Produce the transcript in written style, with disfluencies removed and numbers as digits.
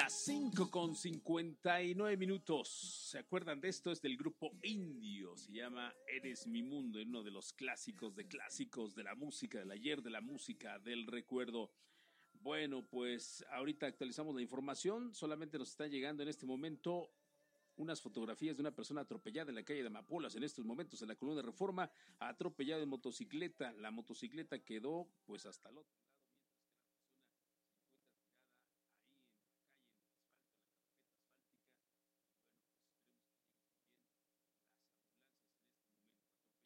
Las 5:59. ¿Se acuerdan de esto? Es del grupo Indio. Se llama Eres mi mundo, uno de los clásicos de clásicos de la música del ayer, de la música del recuerdo. Bueno, pues ahorita actualizamos la información. Solamente nos está llegando en este momento unas fotografías de una persona atropellada en la calle de Amapolas, en estos momentos en la Colonia Reforma, atropellada en motocicleta. La motocicleta quedó pues hasta el otro.